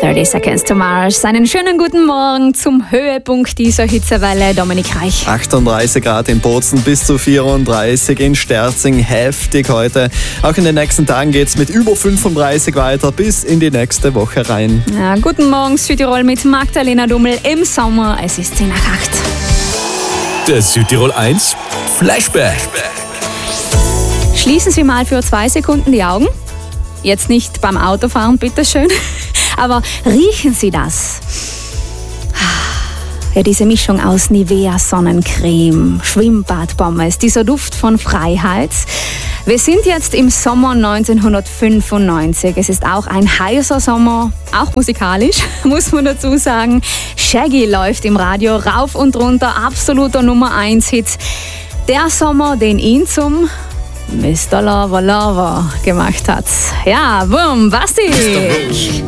30 Seconds to Mars. Einen schönen guten Morgen zum Höhepunkt dieser Hitzewelle. Dominik Reich. 38 Grad in Bozen, bis zu 34 in Sterzing. Heftig heute. Auch in den nächsten Tagen geht es mit über 35 weiter bis in die nächste Woche rein. Ja, guten Morgen Südtirol mit Magdalena Dummel im Sommer. Es ist 10 nach 8. Der Südtirol 1 Flashback. Schließen Sie mal für 2 Sekunden die Augen. Jetzt nicht beim Autofahren, bitteschön. Aber riechen Sie das? Ja, diese Mischung aus Nivea Sonnencreme, Schwimmbadpommes, dieser Duft von Freiheit. Wir sind jetzt im Sommer 1995. Es ist auch ein heißer Sommer, auch musikalisch, muss man dazu sagen. Shaggy läuft im Radio rauf und runter, absoluter Nummer 1 Hit. Der Sommer, den ihn zum Mr. Lover Lover gemacht hat. Ja, boom, Basti!